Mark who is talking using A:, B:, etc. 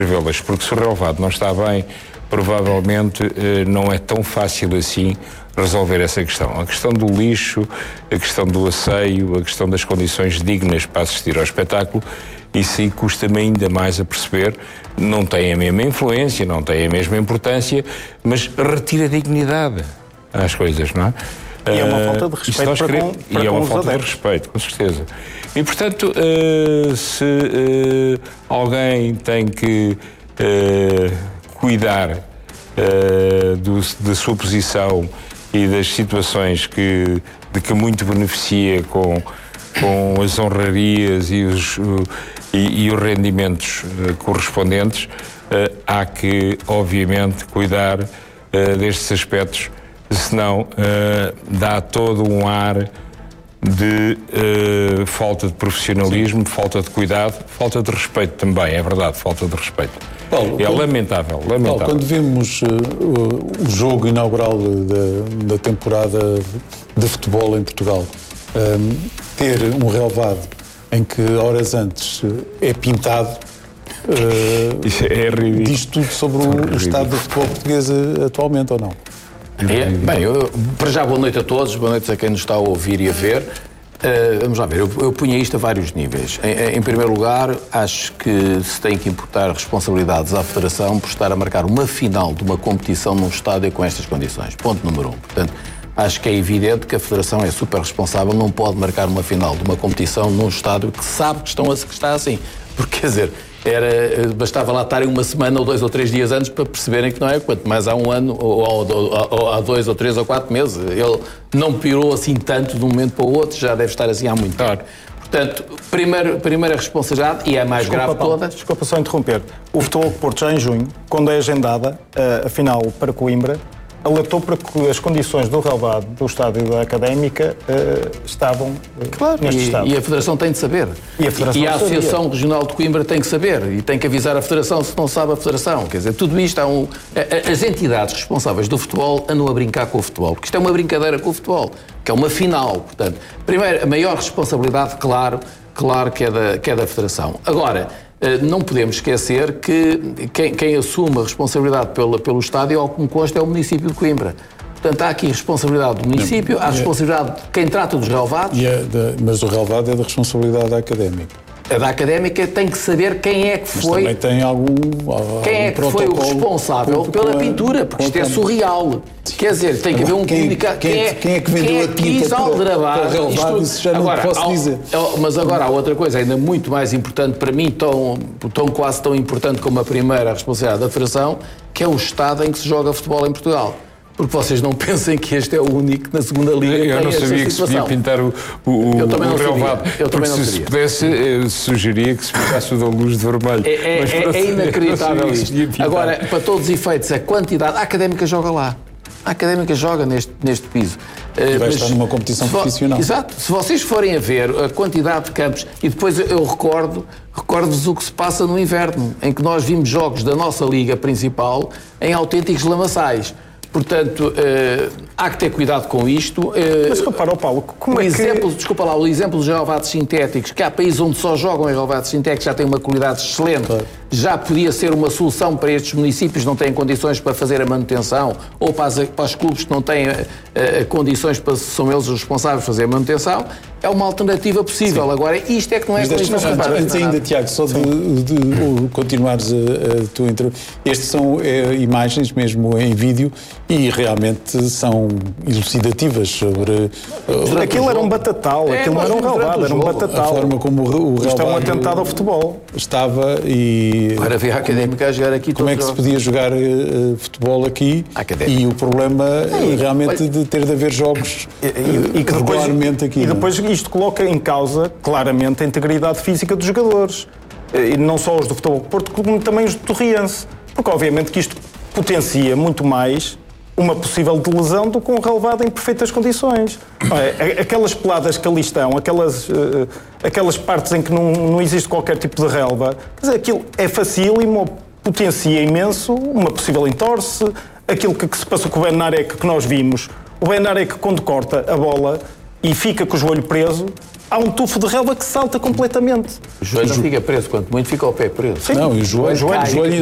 A: escrevê-las, porque se o relevado não está bem, provavelmente não é tão fácil assim resolver essa questão. A questão do lixo, a questão do asseio, a questão das condições dignas para assistir ao espetáculo, isso aí custa-me ainda mais a perceber. Não tem a mesma influência, não tem a mesma importância, mas retira dignidade às coisas, não é?
B: E é uma falta de respeito para
A: e é uma
B: com
A: falta de respeito, com certeza. E, portanto, se alguém tem que cuidar da sua posição e das situações de que muito beneficia com as honrarias e os rendimentos correspondentes, há que, obviamente, cuidar destes aspectos, senão dá todo um ar de falta de profissionalismo, falta de cuidado, falta de respeito também, é verdade, falta de respeito.
C: Paulo,
A: lamentável.
C: Paulo, quando vimos o jogo inaugural da temporada de futebol em Portugal, ter um relevado em que horas antes é pintado,
A: isso é ridículo.
C: Diz tudo sobre o estado do futebol português atualmente, ou não?
D: Bem, para já boa noite a todos, boa noite a quem nos está a ouvir e a ver. Vamos lá ver, eu punha isto a vários níveis. Em primeiro lugar, acho que se tem que imputar responsabilidades à Federação por estar a marcar uma final de uma competição num estádio com estas condições. Ponto número 1. Portanto, acho que é evidente que a Federação é super responsável, não pode marcar uma final de uma competição num estádio que sabe que está assim. Porque, quer dizer, bastava lá estarem uma semana ou 2 ou 3 dias antes para perceberem que não é, quanto mais há um ano ou há 2 ou 3 ou 4 meses. Ele não pirou assim tanto de um momento para o outro, já deve estar assim há muito tempo. Portanto, primeira responsabilidade, e é a mais grave de todas.
B: Desculpa só interromper. O Futebol de Porto, já em junho, quando é agendada a final para Coimbra, alertou para que as condições do relevado do estádio da Académica estavam neste estado.
D: E a Federação tem de saber. E a Associação Regional de Coimbra tem que saber. E tem que avisar a Federação se não sabe a Federação. Quer dizer, tudo isto as entidades responsáveis do futebol andam a brincar com o futebol. Porque isto é uma brincadeira com o futebol. Que é uma final. Portanto, primeiro, a maior responsabilidade, claro que é da Federação. Agora, não podemos esquecer que quem assume a responsabilidade pelo estádio, ao que me consta, é o município de Coimbra. Portanto, há aqui responsabilidade do município, há responsabilidade de quem trata dos relevados.
C: Mas o relevado é da responsabilidade da Académica.
D: A da Académica tem que saber quem é que foi...
C: Mas também tem
D: quem é que foi o responsável pela pintura, porque isto é surreal. Quer dizer, tem que haver um comunicado...
C: Quem é que vendeu a tinta para relevado? Isso já não posso dizer.
D: Mas agora há outra coisa, ainda muito mais importante para mim, quase tão importante como a primeira responsabilidade da Federação, que é o estado em que se joga futebol em Portugal. Porque vocês não pensem que este é o único na segunda liga que tem esta situação.
A: Eu não sabia que se podia pintar o relevado. Porque se pudesse, eu sugeria que se pintasse o da luz de vermelho.
D: É inacreditável isto. Agora, para todos os efeitos, a quantidade... A Académica joga lá. A Académica joga neste piso.
C: E vai estar numa competição profissional.
D: Exato. Se vocês forem a ver a quantidade de campos, e depois eu recordo-vos o que se passa no inverno, em que nós vimos jogos da nossa liga principal em autênticos lamaçais. Portanto, há que ter cuidado com isto.
B: Mas repara, Paulo, como
D: Desculpa lá, o exemplo dos relevados sintéticos, que há países onde só jogam em relevados sintéticos, já têm uma qualidade excelente. Claro. Já podia ser uma solução para estes municípios que não têm condições para fazer a manutenção, ou para os clubes que não têm condições para são eles os responsáveis de fazer a manutenção. É uma alternativa possível. Sim. Agora, isto é que não é condição.
C: Antes ainda, Tiago, só de continuares a tua entrevista. Estas são imagens mesmo em vídeo e realmente são elucidativas sobre...
B: Aquilo era um batatal, aquilo não era um relevado, era um batatal.
C: A forma como o relevado...
B: Isto é um atentado ao futebol.
C: Estava e...
D: Agora ver a Académica a jogar aqui...
C: Como é que se podia jogar futebol aqui? E o problema realmente de ter de haver jogos regularmente aqui.
B: E depois isto coloca em causa, claramente, a integridade física dos jogadores. E não só os do Futebol de Porto, como também os do Torriense. Porque, obviamente, que isto potencia muito mais uma possível de lesão do que um relevado em perfeitas condições. Aquelas peladas que ali estão, aquelas partes em que não existe qualquer tipo de relva, quer dizer, aquilo é facílimo, potencia imenso uma possível entorse. Aquilo que se passou com o Benarek que nós vimos, o Benarek quando corta a bola e fica com o joelho preso, há um tufo de relva que salta completamente.
D: O joelho não fica preso, quanto muito fica o pé preso.
C: Não, e o joelho